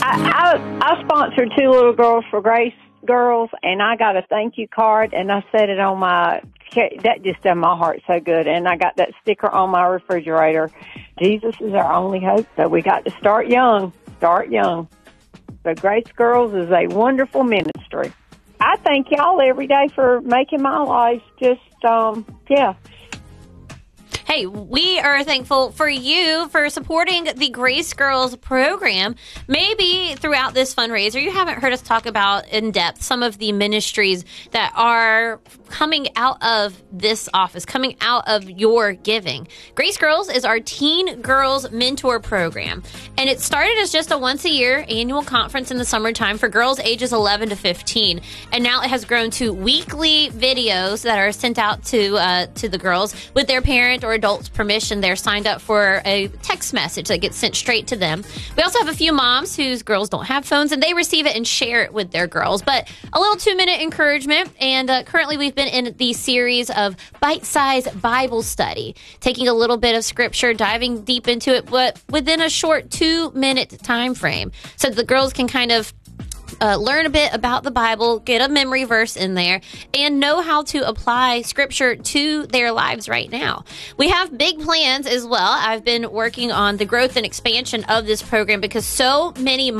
I sponsored two little girls for Grace Girls, and I got a thank you card, and I set it on my, that just done my heart so good, and I got that sticker on my refrigerator. Jesus is our only hope, so we got to start young. So Grace Girls is a wonderful ministry. I thank y'all every day for making my life just, yeah. Hey, we are thankful for you for supporting the Grace Girls program. Maybe throughout this fundraiser, you haven't heard us talk about in depth some of the ministries that are coming out of this office, coming out of your giving. Grace Girls is our teen girls mentor program, and it started as just a once-a-year annual conference in the summertime for girls ages 11 to 15, and now it has grown to weekly videos that are sent out to the girls with their parent or adult's permission. They're signed up for a text message that gets sent straight to them. We also have a few moms whose girls don't have phones, and they receive it and share it with their girls. But a little 2-minute encouragement, and currently we've been in the series of bite-sized Bible study, taking a little bit of scripture, diving deep into it, but within a short 2-minute time frame, so the girls can kind of learn a bit about the Bible, get a memory verse in there, and know how to apply scripture to their lives right now. We have big plans as well. I've been working on the growth and expansion of this program because so many